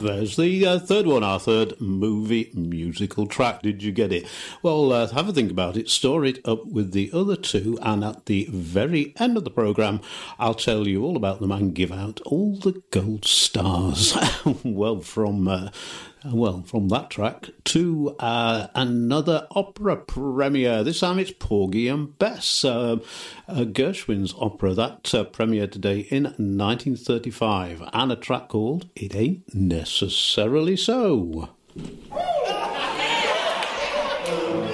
There's the third one, our third movie musical track. Did you get it? Well, have a think about it, store it up with the other two, and at the very end of the programme, I'll tell you all about them and give out all the gold stars. Well, from that track to another opera premiere. This time it's Porgy and Bess, Gershwin's opera that premiered today in 1935, and a track called It Ain't Necessarily So.